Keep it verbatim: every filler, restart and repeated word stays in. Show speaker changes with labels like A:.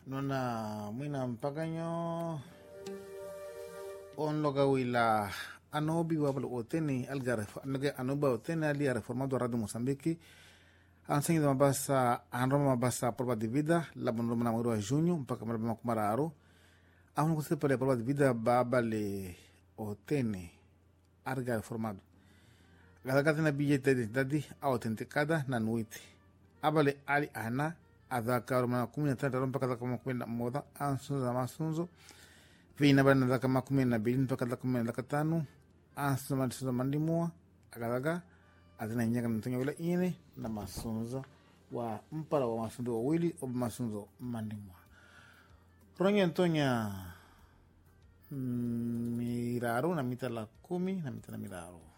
A: nona mwina mpakanyo on loga wila anobi wablo oteni algare anobi oteni ali reformado Radio Moçambique ansengi mabasa anroma mabasa prova de vida labondo na mwezi wa junho mpaka mara kumara aro aunu kusema pale prova de vida baba le oteni algare reformado galagata na bilhete de identidade autenticada na noite abale ali ana adhaka roma kumi na tatu mpaka kama kumi na moja ansunzo za masunzo vina bana daka kumi na mbili mpaka daka kumi na tano ansunzo masunzo mandimua agalaga adina nyaka mtonyo wala ine na masunzo wa mpara wa masunzo wawili au masunzo mandimua ronye ntonya miraro na mita la kumi na mita la miraro